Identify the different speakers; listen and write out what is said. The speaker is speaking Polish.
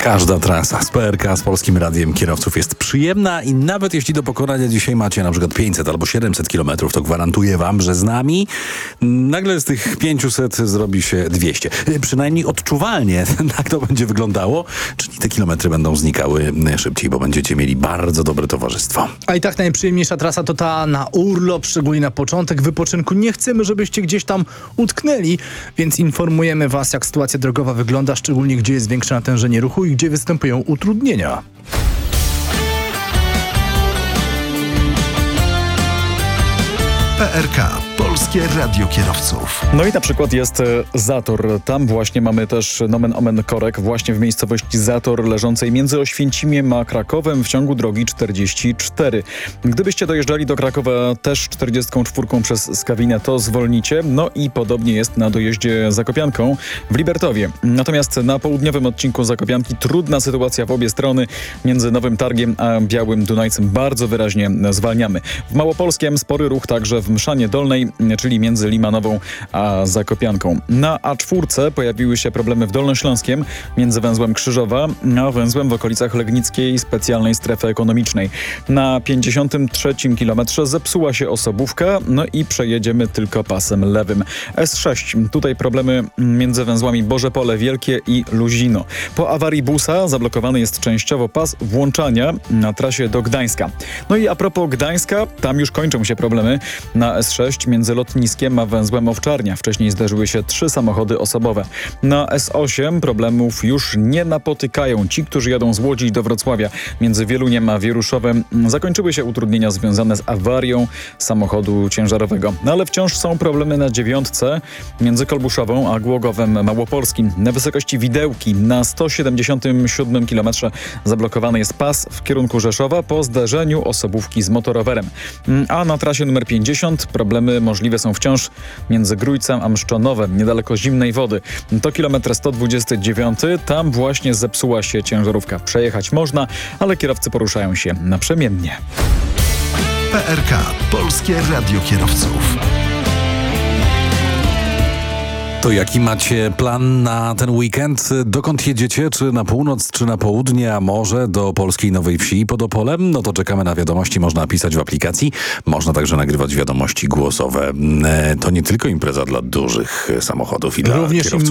Speaker 1: Każda trasa z PRK, z Polskim Radiem Kierowców jest przyjemna i nawet jeśli do pokonania dzisiaj macie na przykład 500 albo 700 kilometrów, to gwarantuję wam, że z nami nagle z tych 500 zrobi się 200. Przynajmniej odczuwalnie tak to będzie wyglądało, czyli te kilometry będą znikały szybciej, bo będziecie mieli bardzo dobre towarzystwo.
Speaker 2: A i tak najprzyjemniejsza trasa to ta na urlop, szczególnie na początek wypoczynku. Nie chcemy, żebyście gdzieś tam utknęli, więc informujemy was, jak sytuacja drogowa wygląda, szczególnie gdzie jest większe natężenie ruchu i gdzie występują utrudnienia.
Speaker 3: PRK. Polskie Radio Kierowców.
Speaker 4: No i na przykład jest Zator. Tam właśnie mamy też nomen omen korek, właśnie w miejscowości Zator, leżącej między Oświęcimiem a Krakowem w ciągu drogi 44. Gdybyście dojeżdżali do Krakowa też 44 przez Skawinę, to zwolnicie. No i podobnie jest na dojeździe Zakopianką w Libertowie. Natomiast na południowym odcinku Zakopianki trudna sytuacja w obie strony. Między Nowym Targiem a Białym Dunajcem bardzo wyraźnie zwalniamy. W Małopolskiem spory ruch także w Mszanie Dolnej, czyli między Limanową a Zakopianką. Na A4 pojawiły się problemy w Dolnośląskiem między węzłem Krzyżowa a węzłem w okolicach Legnickiej Specjalnej Strefy Ekonomicznej. Na 53 kilometrze zepsuła się osobówka, no i przejedziemy tylko pasem lewym. S6. Tutaj problemy między węzłami Boże Pole Wielkie i Luzino. Po awarii busa zablokowany jest częściowo pas włączania na trasie do Gdańska. No i a propos Gdańska, tam już kończą się problemy na S6 między lotniskiem a węzłem Owczarnia. Wcześniej zderzyły się 3 samochody osobowe. Na S8 problemów już nie napotykają ci, którzy jadą z Łodzi do Wrocławia. Między Wieluniem a Wieruszowem zakończyły się utrudnienia związane z awarią samochodu ciężarowego. No ale wciąż są problemy na 9 między Kolbuszową a Głogowem Małopolskim. Na wysokości Widełki na 177 km zablokowany jest pas w kierunku Rzeszowa po zderzeniu osobówki z motorowerem. A na trasie numer 50 problemy możliwe są wciąż między Grójcem a Mszczonowem, niedaleko Zimnej Wody. To kilometr 129. Tam właśnie zepsuła się ciężarówka. Przejechać można, ale kierowcy poruszają się naprzemiennie.
Speaker 3: PRK. Polskie Radio Kierowców.
Speaker 1: To jaki macie plan na ten weekend? Dokąd jedziecie? Czy na północ, czy na południe, a może do Polskiej Nowej Wsi pod Opolem? No to czekamy na wiadomości. Można pisać w aplikacji. Można także nagrywać wiadomości głosowe. To nie tylko impreza dla dużych samochodów i dla kierowców